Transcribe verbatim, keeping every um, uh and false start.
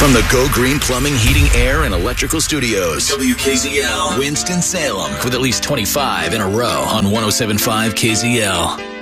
From the Go Green Plumbing, Heating, Air, and Electrical Studios, W K Z L, Winston-Salem, with at least twenty-five in a row on one oh seven point five K Z L.